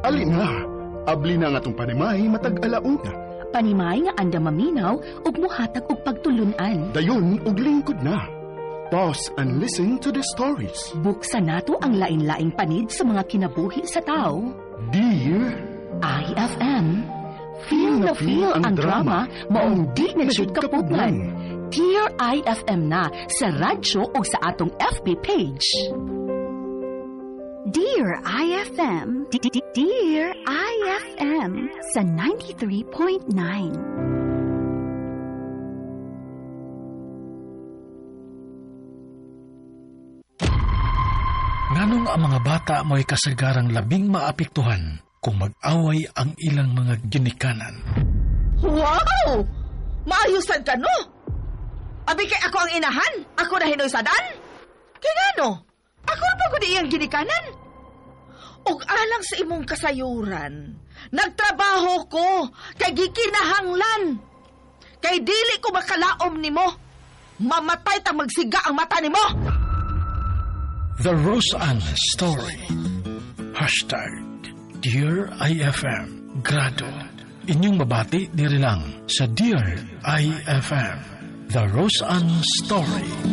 Ali na, abli na nga tong panimay matag alauna. Panimay nga anda maminaw ug muhatag og pagtulunan. Dayon og lingkod na. Pause and listen to the stories. Buksan nato ang lain-laing panid sa mga kinabuhi sa tao. Dear IFM, feel na feel ang drama maong di na jud kapugnan. Dear IFM na sa radyo o sa atong FB page. Dear IFM, Dear IFM sa 93.9. Nganong ang mga bata mo'y kasagarang labing maapektuhan kung mag-away ang ilang mga ginikanan. Wow! Maayusan ka, no? Abi kay ako ang inahan? Ako na hinoy sadan? Kaya gano? Ako na pagod iyang ginikanan. Og alang sa imong kasayuran, nagtrabaho ko, kay gikinahanglan. Kay dili ko makalaom nimo. Mamatay tang magsiga ang mata nimo. The Roseanne Story. #Dear IFM. Grado. Inyong mabati diri lang sa Dear IFM. The Roseanne Story.